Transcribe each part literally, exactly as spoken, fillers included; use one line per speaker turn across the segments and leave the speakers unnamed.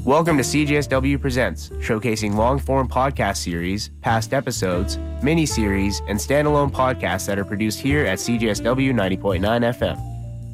Welcome to C J S W Presents, showcasing long-form podcast series, past episodes, mini-series, and standalone podcasts that are produced here at C J S W ninety point nine F M.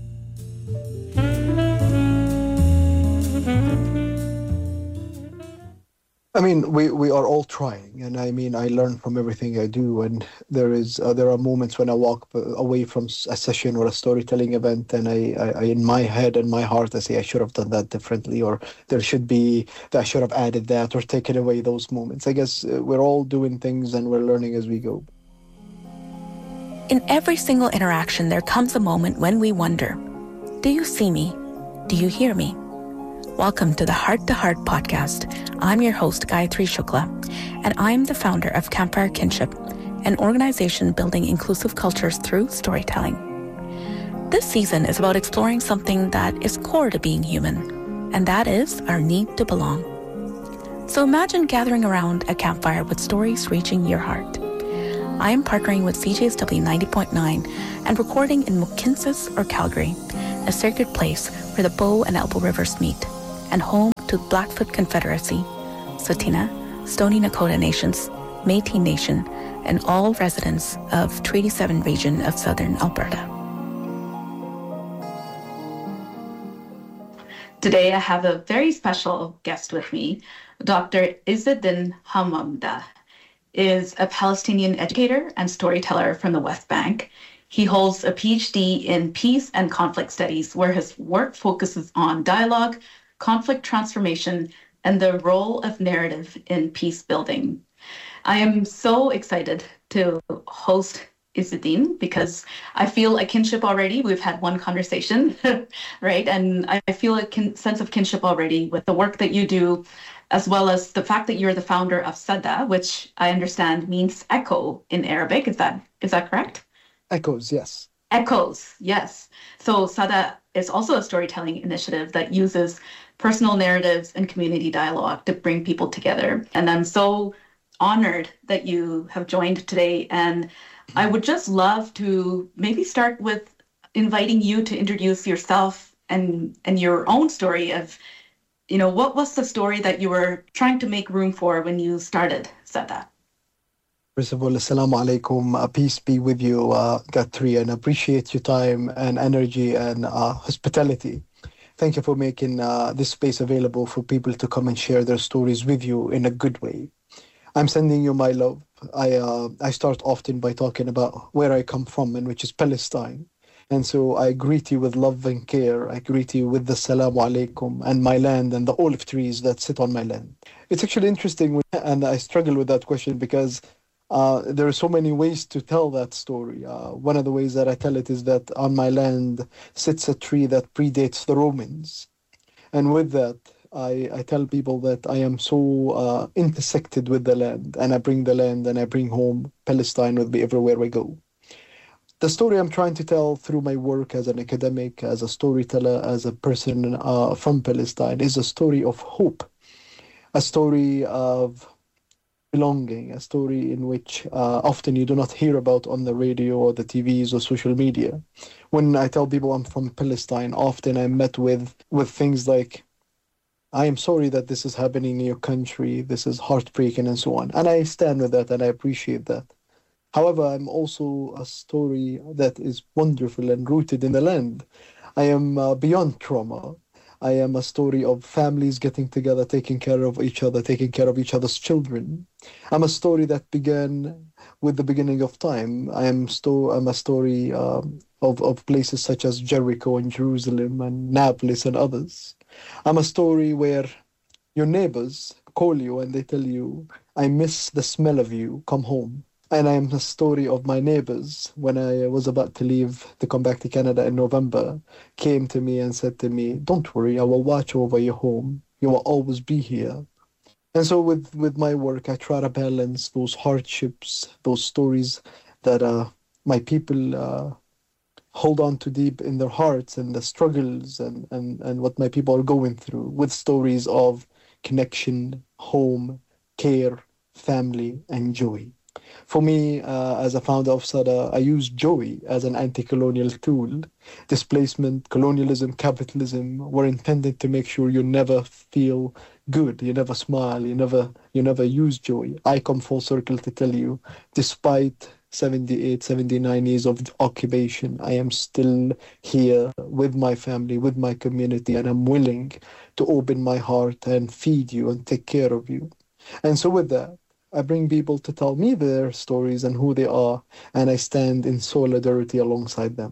I mean, we, we are all trying, and I mean, I learn from everything I do, and there is uh, there are moments when I walk away from a session or a storytelling event, and I, I, I in my head and my heart, I say I should have done that differently, or there should be, I should have added that, or taken away those moments. I guess uh, we're all doing things, and we're learning as we go.
In every single interaction, there comes a moment when we wonder, do you see me? Do you hear me? Welcome to the Heart to Heart podcast. I'm your host, Gayatri Shukla, and I'm the founder of Campfire Kinship, an organization building inclusive cultures through storytelling. This season is about exploring something that is core to being human, and that is our need to belong. So imagine gathering around a campfire with stories reaching your heart. I am partnering with C J S W ninety point nine and recording in Mohkinstsis or Calgary, a sacred place where the Bow and Elbow Rivers meet, and home to Blackfoot Confederacy, Tsuut'ina, Stoney Nakoda Nations, Métis Nation, and all residents of Treaty seven region of southern Alberta.
Today I have a very special guest with me. Doctor Izzeddin Hamamda is a Palestinian educator and storyteller from the West Bank. He holds a P H D in Peace and Conflict Studies, where his work focuses on dialogue, conflict transformation, and the role of narrative in peace building. I am so excited to host Izzeddin because I feel a kinship already. We've had one conversation, right? And I feel a kin- sense of kinship already with the work that you do, as well as the fact that you're the founder of Sada, which I understand means echo in Arabic. Is that is that correct?
Echoes, yes.
Echoes, yes. So Sada is also a storytelling initiative that uses personal narratives and community dialogue to bring people together. And I'm so honored that you have joined today. And I would just love to maybe start with inviting you to introduce yourself and, and your own story of, you know, what was the story that you were trying to make room for when you started Sada?
First of all, assalamu alaikum, uh, peace be with you, uh, Gayatri, and appreciate your time and energy and uh, hospitality. Thank you for making uh, this space available for people to come and share their stories with you in a good way. I'm sending you my love. I uh, I start often by talking about where I come from, and which is Palestine. And so I greet you with love and care. I greet you with the salamu alaikum and my land and the olive trees that sit on my land. It's actually interesting, when, and I struggle with that question because Uh, there are so many ways to tell that story. Uh, one of the ways that I tell it is that on my land sits a tree that predates the Romans. And with that, I, I tell people that I am so uh, intersected with the land, and I bring the land and I bring home Palestine with me everywhere we go. The story I'm trying to tell through my work as an academic, as a storyteller, as a person uh, from Palestine is a story of hope, a story of belonging, a story in which uh, often you do not hear about on the radio or the T Vs or social media. When I tell people I'm from Palestine, often I'm met with, with things like, I am sorry that this is happening in your country, this is heartbreaking and so on. And I stand with that and I appreciate that. However, I'm also a story that is wonderful and rooted in the land. I am uh, beyond trauma. I am a story of families getting together, taking care of each other, taking care of each other's children. I'm a story that began with the beginning of time. I am sto- I'm a story um, of, of places such as Jericho and Jerusalem and Naples and others. I'm a story where your neighbors call you and they tell you, I miss the smell of you, come home. And I am the story of my neighbors when I was about to leave to come back to Canada in November, came to me and said to me, don't worry, I will watch over your home. You will always be here. And so with, with my work, I try to balance those hardships, those stories that uh, my people uh, hold on to deep in their hearts, and the struggles and, and, and what my people are going through, with stories of connection, home, care, family, and joy. For me, uh, as a founder of Sada, I use joy as an anti-colonial tool. Displacement, colonialism, capitalism were intended to make sure you never feel good, you never smile, you never you never use joy. I come full circle to tell you, despite seventy-eight, seventy-nine years of occupation, I am still here with my family, with my community, and I'm willing to open my heart and feed you and take care of you. And so with that, I bring people to tell me their stories and who they are, and I stand in solidarity alongside them.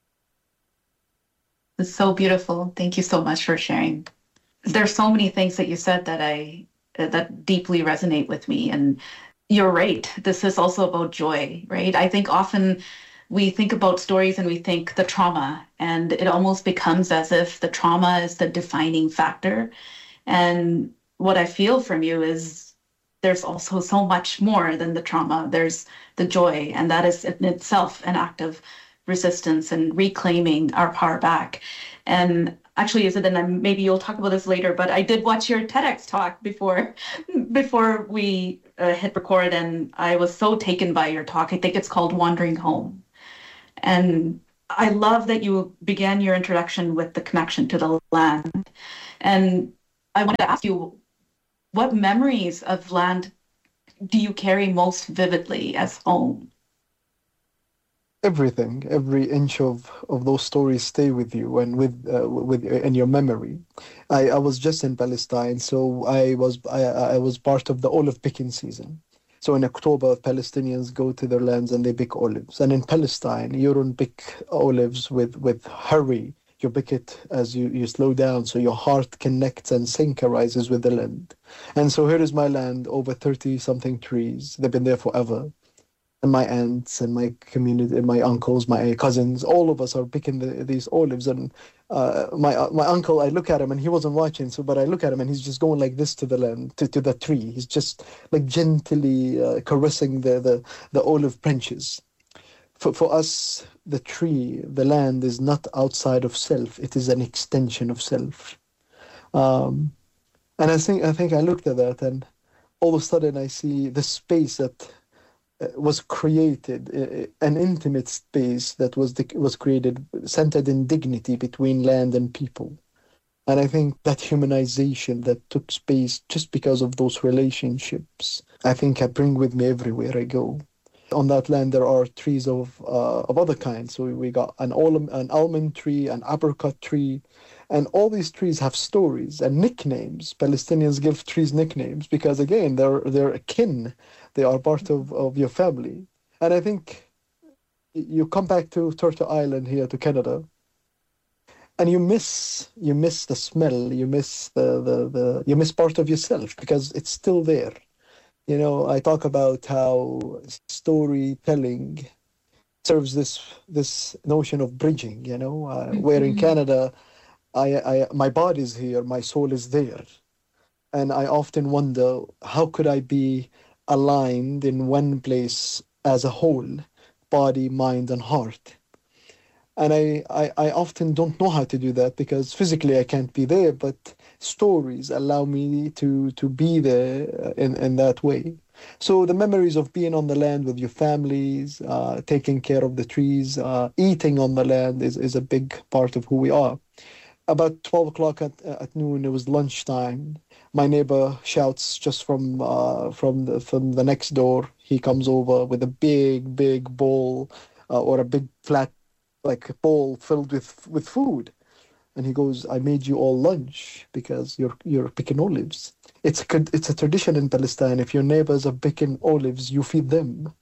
It's so beautiful. Thank you so much for sharing. There's so many things that you said that I that deeply resonate with me, and you're right. This is also about joy, right? I think often we think about stories and we think the trauma, and it almost becomes as if the trauma is the defining factor. And what I feel from you is there's also so much more than the trauma. There's the joy, and that is in itself an act of resistance and reclaiming our power back. And actually, is it? And maybe you'll talk about this later, but I did watch your TEDx talk before before we uh, hit record, and I was so taken by your talk. I think it's called Wandering Home. And I love that you began your introduction with the connection to the land. And I wanted to ask you, what memories of land do you carry most vividly as home?
Everything, every inch of, of those stories stay with you and with uh, with in your memory. I, I was just in Palestine, so I was I, I was part of the olive picking season. So in October, Palestinians go to their lands and they pick olives. And in Palestine, you don't pick olives with, with hurry. You pick it as you, you slow down, so your heart connects and synchronizes with the land. And so here is my land, over thirty-something trees. They've been there forever. And my aunts and my community, my uncles, my cousins, all of us are picking the, these olives. And uh, my uh, my uncle, I look at him and he wasn't watching, so but I look at him and he's just going like this to the land, to, to the tree. He's just like gently uh, caressing the, the, the olive branches. For, for us, the tree, the land is not outside of self. It is an extension of self. Um, and I think I think I looked at that, and all of a sudden I see the space that was created, an intimate space that was was created, centered in dignity between land and people. And I think that humanization that took space just because of those relationships, I think I bring with me everywhere I go. On that land, there are trees of uh, of other kinds. So we got an, alm- an almond tree, an apricot tree, and all these trees have stories and nicknames. Palestinians give trees nicknames because, again, they're they're akin. They are part of, of your family. And I think you come back to Turtle Island here to Canada, and you miss you miss the smell, you miss the, the, the you miss part of yourself because it's still there. You know, I talk about how storytelling serves this this notion of bridging, you know, uh, mm-hmm. where in Canada, I, I my body's here, my soul is there. And I often wonder, how could I be aligned in one place as a whole, body, mind, and heart? And I, I, I often don't know how to do that because physically I can't be there, but stories allow me to, to be there in, in that way. So the memories of being on the land with your families, uh, taking care of the trees, uh, eating on the land is, is a big part of who we are. About twelve o'clock at, at noon, it was lunchtime. My neighbor shouts just from uh, from the from the next door. He comes over with a big, big bowl uh, or a big flat like a bowl filled with with food, and he goes, "I made you all lunch because you're you're picking olives." It's a, it's a tradition in Palestine. If your neighbors are picking olives, you feed them,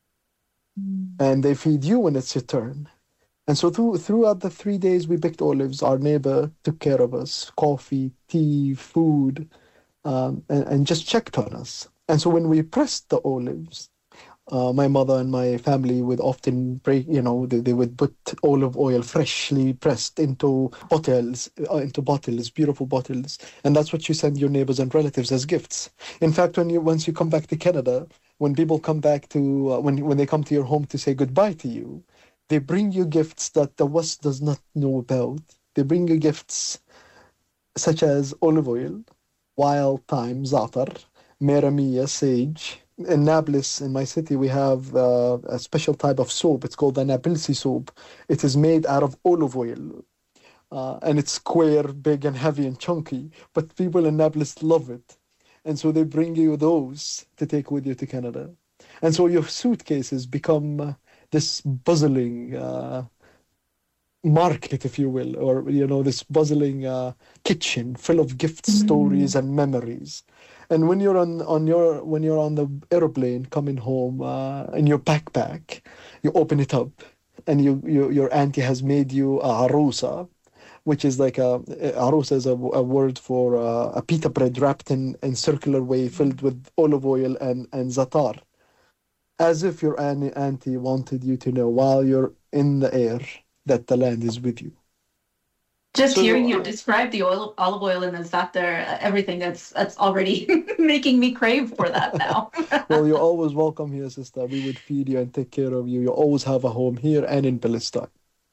mm. and they feed you when it's your turn. And so through, throughout the three days we picked olives, our neighbor took care of us, coffee, tea, food, um, and, and just checked on us. And so when we pressed the olives, uh, my mother and my family would often break, you know, they, they would put olive oil freshly pressed into bottles, uh, into bottles, beautiful bottles. And that's what you send your neighbors and relatives as gifts. In fact, when you once you come back to Canada, when people come back to, uh, when when they come to your home to say goodbye to you, they bring you gifts that the West does not know about. They bring you gifts such as olive oil, wild thyme, za'atar, meramiya, sage, in Nablus, in my city, we have uh, a special type of soap. It's called the Nabilsi soap. It is made out of olive oil. Uh, and it's square, big, and heavy and chunky. But people in Nablus love it. And so they bring you those to take with you to Canada. And so your suitcases become uh, this bustling uh, market, if you will, or, you know, this bustling uh, kitchen full of gift stories and memories. And when you're on, on your when you're on the aeroplane coming home uh, in your backpack, you open it up, and you, you your auntie has made you a arusa, which is like a arusa is a, a word for uh, a pita bread wrapped in in circular way, filled with olive oil and and zatar, as if your auntie auntie wanted you to know while you're in the air that the land is with you.
Just
So,
hearing you
uh,
describe the oil, olive oil and the za'atar, uh, everything, that's that's already making me crave for that now.
Well, you're always welcome here, sister. We would feed you and take care of you. You always have a home here and in Palestine.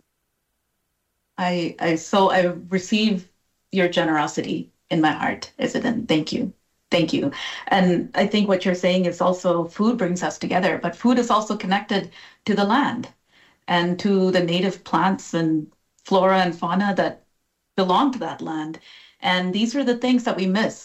I, I so I receive your generosity in my heart, Izzeddin. Thank you. Thank you. And I think what you're saying is also food brings us together, but food is also connected to the land and to the native plants and flora and fauna that belong to that land. And these are the things that we miss